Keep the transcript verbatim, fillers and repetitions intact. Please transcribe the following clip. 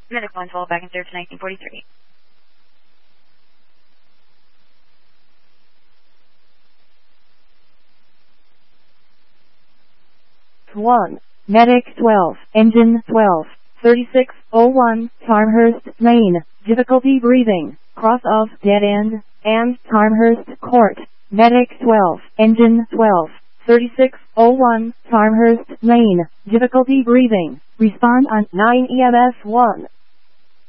Medic one twelve back in service nineteen forty-three. one. Medic twelve, Engine twelve, thirty-six oh one, Tarmhurst Lane, difficulty breathing, cross of dead end, and Tarmhurst Court. Medic twelve, Engine twelve, thirty-six oh one, Tarmhurst Lane, difficulty breathing, respond on nine E M S one.